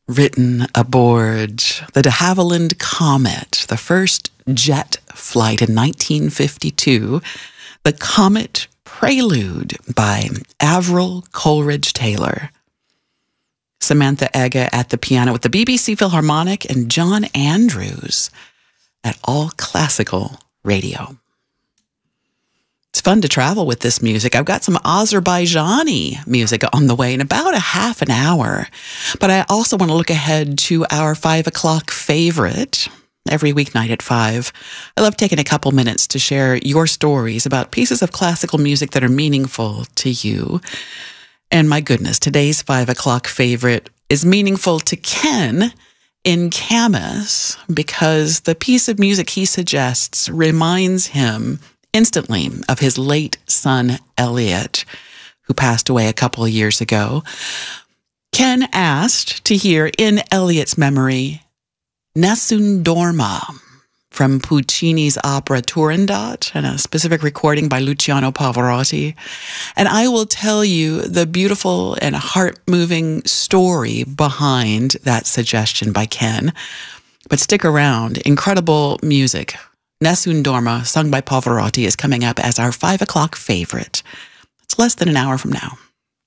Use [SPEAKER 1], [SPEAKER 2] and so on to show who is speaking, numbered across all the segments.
[SPEAKER 1] written aboard the de Havilland Comet, the first jet flight in 1952, The Comet Prelude by Avril Coleridge Taylor. Samantha Egge at the piano with the BBC Philharmonic, and John Andrews at All Classical Radio. It's fun to travel with this music. I've got some Azerbaijani music on the way in about a half an hour. But I also want to look ahead to our 5 o'clock favorite every weeknight at 5. I love taking a couple minutes to share your stories about pieces of classical music that are meaningful to you. And my goodness, today's 5 o'clock favorite is meaningful to Ken in Camas because the piece of music he suggests reminds him instantly of his late son, Elliot, who passed away a couple of years ago. Ken asked to hear, in Elliot's memory, Nessun Dorma from Puccini's opera Turandot, and a specific recording by Luciano Pavarotti. And I will tell you the beautiful and heart-moving story behind that suggestion by Ken. But stick around. Incredible music. Nessun Dorma, sung by Pavarotti, is coming up as our 5 o'clock favorite. It's less than an hour from now.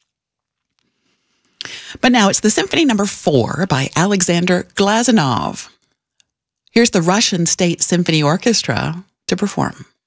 [SPEAKER 1] But now it's the Symphony No. 4 by Alexander Glazunov. Here's the Russian State Symphony Orchestra to perform.